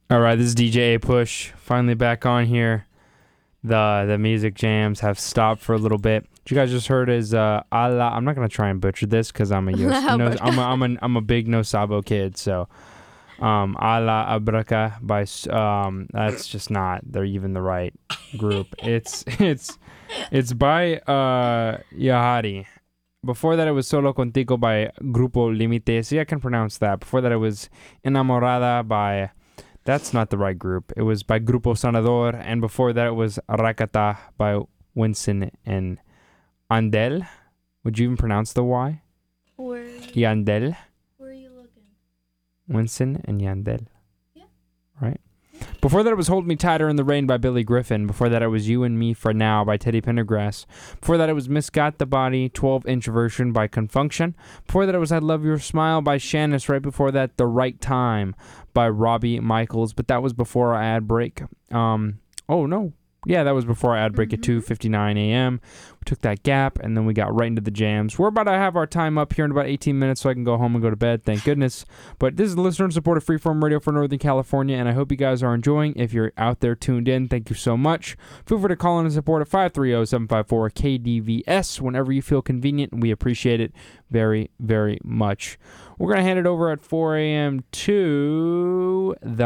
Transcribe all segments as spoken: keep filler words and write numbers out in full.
All right, this is D J A Push. Finally back on here. The the music jams have stopped for a little bit. What you guys just heard is uh, Allah. I'm not gonna try and butcher this because I'm a Yos, no, I'm a, I'm a I'm a big No Sabo kid. So, um, Allah Abraka by um, that's just not. They're even the right group. It's it's it's by uh Yahari. Before that, it was Solo Contigo by Grupo Limite. See, I can pronounce that. Before that, it was Enamorada by. That's not the right group. It was by Grupo Sanador. And before that, it was Rakata by Winston and Andel. Would you even pronounce the Y? Where, Yandel. where are you looking? Winston and Yandel. Yeah. Right? Before that, it was Hold Me Tighter in the Rain by Billy Griffin. Before that, it was You and Me for Now by Teddy Pendergrass. Before that, it was Misgot the Body, twelve inch version by Confunction. Before that, it was I Love Your Smile by Shannis. Right before that, The Right Time by Robbie Michaels. But that was before our ad break. Um, oh, no. Yeah, that was before our ad break mm-hmm. at two fifty-nine a.m. We took that gap, and then we got right into the jams. We're about to have our time up here in about eighteen minutes so I can go home and go to bed, thank goodness. But this is the listener and supporter Freeform Radio for Northern California, and I hope you guys are enjoying. If you're out there tuned in, thank you so much. Feel free to call in and support at five three zero, seven five four, K D V S whenever you feel convenient, and we appreciate it very, very much. We're going to hand it over at four a.m. to the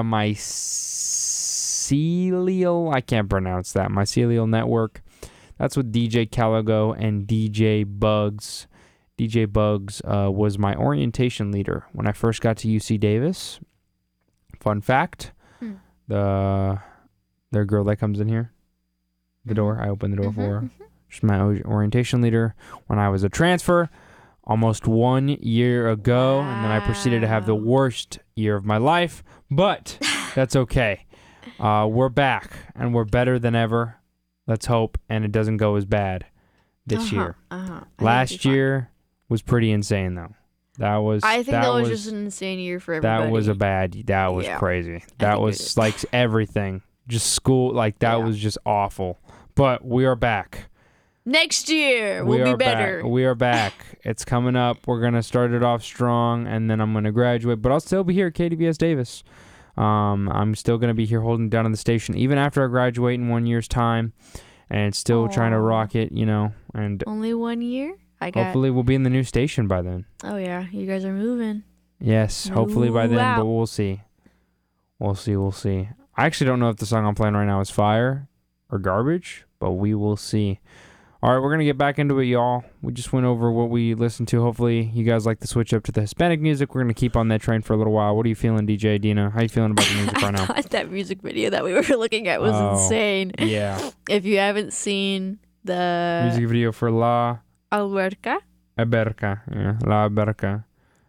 Mycelial, I can't pronounce that, Mycelial Network. That's with D J Caligo and D J Bugs. D J Bugs uh, was my orientation leader when I first got to U C Davis. Fun fact, hmm. the their girl that comes in here, the door, I opened the door mm-hmm, for her. Mm-hmm. She's my orientation leader when I was a transfer almost one year ago, wow. And then I proceeded to have the worst year of my life, but that's okay. Uh, we're back, and we're better than ever. Let's hope, and it doesn't go as bad this uh-huh, year. Uh-huh. Last year was pretty insane, though. That was. I think that, that was, was just an insane year for everybody. That was a bad. That was yeah. crazy. That was like everything. Just school, like that yeah. was just awful. But we are back. Next year we we'll be better. Back. We are back. It's coming up. We're gonna start it off strong, and then I'm gonna graduate. But I'll still be here at K D V S Davis. Um, I'm still gonna be here holding down on the station even after I graduate in one year's time. And still Aww. trying to rock it, you know. And only one year? I got... Hopefully we'll be in the new station by then. Oh, yeah. You guys are moving. Yes, Move hopefully by then, out. But we'll see. We'll see, we'll see. I actually don't know if the song I'm playing right now is fire or garbage, but we will see. All right, we're going to get back into it, y'all. We just went over what we listened to. Hopefully you guys like the switch up to the Hispanic music. We're going to keep on that train for a little while. What are you feeling, D J Dina? How you feeling about the music right now? I thought that music video that we were looking at was oh, insane. Yeah. If you haven't seen the... music video for La... Alberca? Alberca, yeah. La Alberca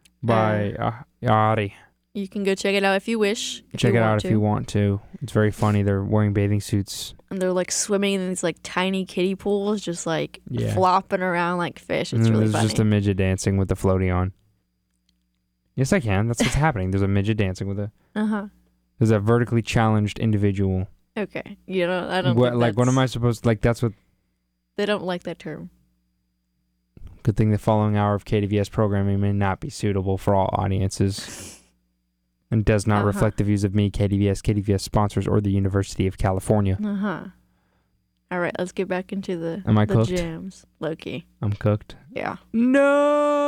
by uh, Ari. You can go check it out if you wish. If check you it out to. if you want to. It's very funny. They're wearing bathing suits. And they're like swimming in these like tiny kiddie pools, just like yeah. flopping around like fish. It's and really there's funny. There's just a midget dancing with the floaty on. Yes, I can. That's what's happening. There's a midget dancing with a... Uh-huh. There's a vertically challenged individual. Okay. You know, I don't what, think Like, what am I supposed to... Like, that's what... They don't like that term. Good thing the following hour of K D V S programming may not be suitable for all audiences. And does not uh-huh. reflect the views of me, K D V S, K D V S sponsors, or the University of California. Uh-huh. All right, let's get back into the, Am I the cooked? jams. Low-key. I'm cooked? Yeah. No!